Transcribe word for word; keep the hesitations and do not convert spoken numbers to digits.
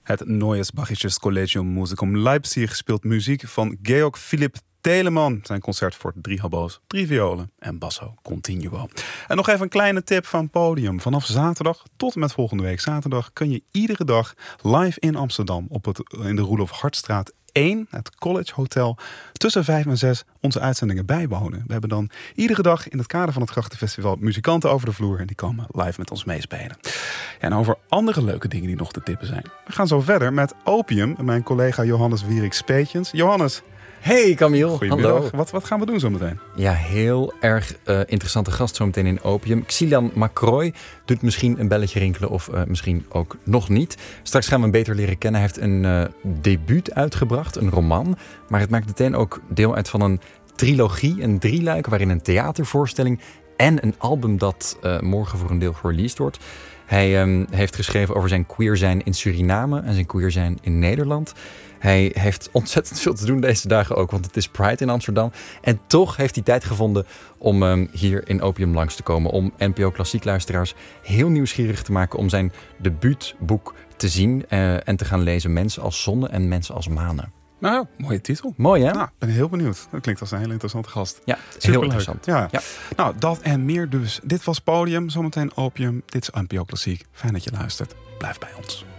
Het Neues Bachisches Collegium Musicum Leipzig speelt muziek van Georg Philipp Telemann. Zijn concert voor drie habo's, drie violen en basso continuo. En nog even een kleine tip van Podium. Vanaf zaterdag tot en met volgende week zaterdag kun je iedere dag live in Amsterdam op het, in de Roelof Hartstraat één, het College Hotel, tussen vijf en zes onze uitzendingen bijwonen. We hebben dan iedere dag in het kader van het Grachtenfestival muzikanten over de vloer en die komen live met ons meespelen. Ja, en over andere leuke dingen die nog te tippen zijn. We gaan zo verder met Opium en mijn collega Johannes Wierik-Speetjens. Johannes. Hey Camille, Goedemiddag. hallo. Wat, wat gaan we doen zometeen? Ja, heel erg uh, interessante gast zometeen in Opium. Xilian Macroy doet misschien een belletje rinkelen of uh, misschien ook nog niet. Straks gaan we hem beter leren kennen. Hij heeft een uh, debuut uitgebracht, een roman. Maar het maakt meteen ook deel uit van een trilogie, een drieluik, waarin een theatervoorstelling en een album dat uh, morgen voor een deel gereleased wordt. Hij um, heeft geschreven over zijn queer zijn in Suriname en zijn queer zijn in Nederland. Hij heeft ontzettend veel te doen deze dagen ook, want het is Pride in Amsterdam. En toch heeft hij tijd gevonden om um, hier in Opium langs te komen. Om N P O Klassiek luisteraars heel nieuwsgierig te maken om zijn debuutboek te zien uh, en te gaan lezen. Mensen als Zonne en Mensen als Manen. Nou, mooie titel. Mooi hè? Nou, ik ben heel benieuwd. Dat klinkt als een heel interessante gast. Ja, Superleuk. heel interessant. Ja. Ja. Nou, dat en meer dus. Dit was Podium, zometeen Opium. Dit is N P O Klassiek. Fijn dat je luistert. Blijf bij ons.